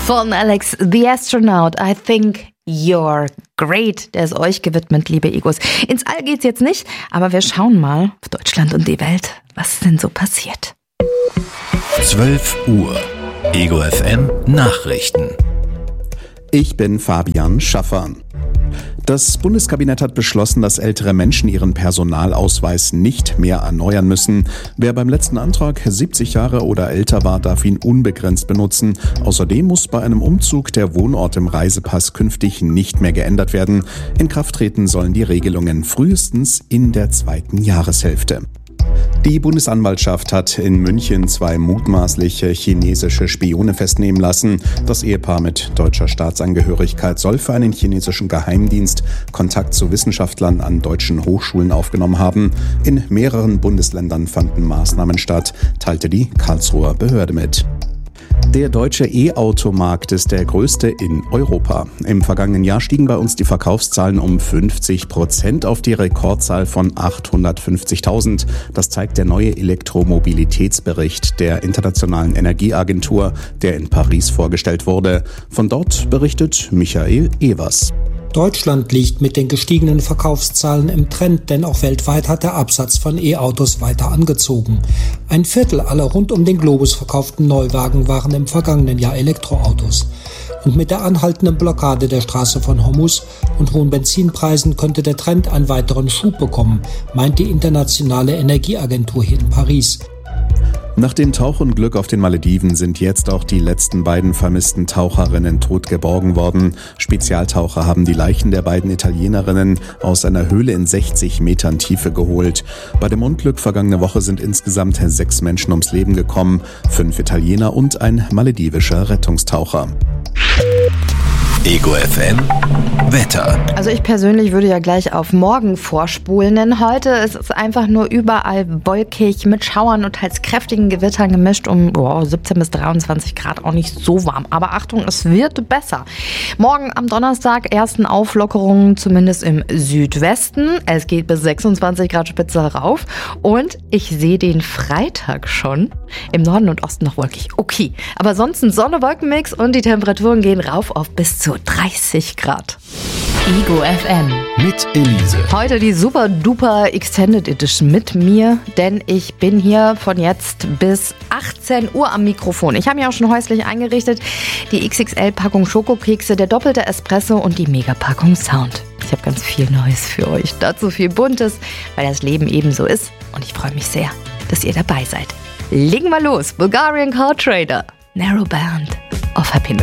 von Alex the Astronaut. I think you're great. Der ist euch gewidmet, liebe Egos. Ins All geht's jetzt nicht, aber wir schauen mal auf Deutschland und die Welt. Was denn so passiert? 12 Uhr. Ego FM Nachrichten. Ich bin Fabian Schaffer. Das Bundeskabinett hat beschlossen, dass ältere Menschen ihren Personalausweis nicht mehr erneuern müssen. Wer beim letzten Antrag 70 Jahre oder älter war, darf ihn unbegrenzt benutzen. Außerdem muss bei einem Umzug der Wohnort im Reisepass künftig nicht mehr geändert werden. In Kraft treten sollen die Regelungen frühestens in der 2. Jahreshälfte. Die Bundesanwaltschaft hat in München 2 mutmaßliche chinesische Spione festnehmen lassen. Das Ehepaar mit deutscher Staatsangehörigkeit soll für einen chinesischen Geheimdienst Kontakt zu Wissenschaftlern an deutschen Hochschulen aufgenommen haben. In mehreren Bundesländern fanden Maßnahmen statt, teilte die Karlsruher Behörde mit. Der deutsche E-Auto-Markt ist der größte in Europa. Im vergangenen Jahr stiegen bei uns die Verkaufszahlen um 50% auf die Rekordzahl von 850.000. Das zeigt der neue Elektromobilitätsbericht der Internationalen Energieagentur, der in Paris vorgestellt wurde. Von dort berichtet Michael Evers. Deutschland liegt mit den gestiegenen Verkaufszahlen im Trend, denn auch weltweit hat der Absatz von E-Autos weiter angezogen. 1/4 aller rund um den Globus verkauften Neuwagen waren im vergangenen Jahr Elektroautos. Und mit der anhaltenden Blockade der Straße von Hormuz und hohen Benzinpreisen könnte der Trend einen weiteren Schub bekommen, meint die Internationale Energieagentur hier in Paris. Nach dem Tauchunglück auf den Malediven sind jetzt auch die letzten beiden vermissten Taucherinnen tot geborgen worden. Spezialtaucher haben die Leichen der beiden Italienerinnen aus einer Höhle in 60 Metern Tiefe geholt. Bei dem Unglück vergangene Woche sind insgesamt 6 Menschen ums Leben gekommen, 5 Italiener und ein maledivischer Rettungstaucher. Ego FM Wetter. Also ich persönlich würde ja gleich auf morgen vorspulen, denn heute ist es einfach nur überall wolkig mit Schauern und teils kräftigen Gewittern gemischt um 17 bis 23 Grad, auch nicht so warm. Aber Achtung, es wird besser. Morgen am Donnerstag ersten Auflockerungen, zumindest im Südwesten. Es geht bis 26 Grad Spitze rauf und ich sehe den Freitag schon. Im Norden und Osten noch wolkig. Okay, aber sonst ein Sonne-Wolken-Mix und die Temperaturen gehen rauf auf bis zu 30 Grad. Ego FM. Mit Elise. Heute die super duper Extended Edition mit mir, denn ich bin hier von jetzt bis 18 Uhr am Mikrofon. Ich habe mich auch schon häuslich eingerichtet. Die XXL-Packung Schokokekse, der doppelte Espresso und die Megapackung Sound. Ich habe ganz viel Neues für euch. Dazu viel Buntes, weil das Leben eben so ist. Und ich freue mich sehr, dass ihr dabei seid. Legen wir los. Bulgarian Car Trader. Narrow Band of Happiness.